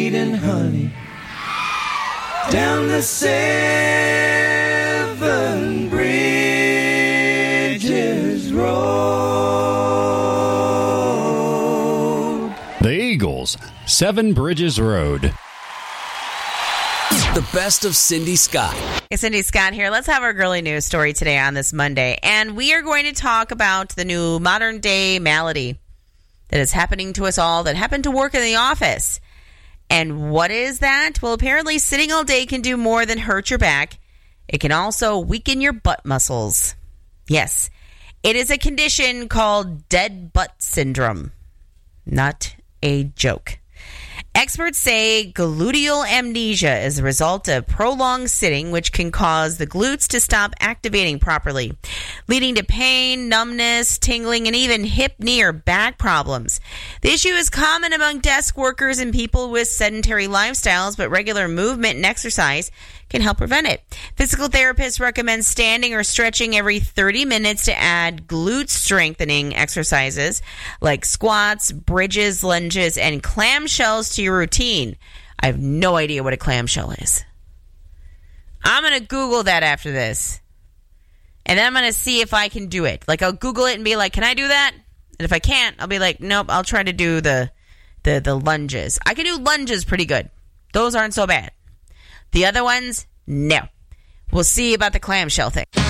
meat and honey down the 7 Bridges Road. The Eagles, 7 Bridges Road. The best of Cindy Scott. Hey, Cindy Scott here. Let's have our girly news story today on this Monday. And we are going to talk about the new modern day malady that is happening to us all, that happened to work in the office. And what is that? Well, apparently sitting all day can do more than hurt your back. It can also weaken your butt muscles. Yes, it is a condition called dead butt syndrome. Not a joke. Experts say gluteal amnesia is a result of prolonged sitting, which can cause the glutes to stop activating properly, leading to pain, numbness, tingling, and even hip, knee, or back problems. The issue is common among desk workers and people with sedentary lifestyles, but regular movement and exercise can help prevent it. Physical therapists recommend standing or stretching every 30 minutes to add glute strengthening exercises like squats, bridges, lunges, and clamshells to your routine. I have no idea what a clamshell is. I'm going to Google that after this. And then I'm going to see if I can do it. Like, I'll Google it and be like, can I do that? And if I can't, I'll be like, nope, I'll try to do the lunges. I can do lunges pretty good. Those aren't so bad. The other ones, no. We'll see about the clamshell thing.